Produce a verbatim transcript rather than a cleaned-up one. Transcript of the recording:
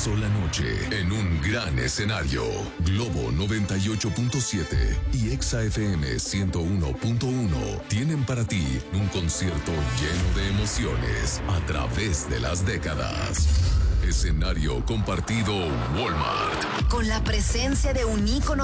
sola noche en un gran escenario. Globo noventa y ocho punto siete y Exa F M ciento uno punto uno tienen para ti un concierto lleno de emociones a través de las décadas. Escenario compartido Walmart. Con la presencia de un ícono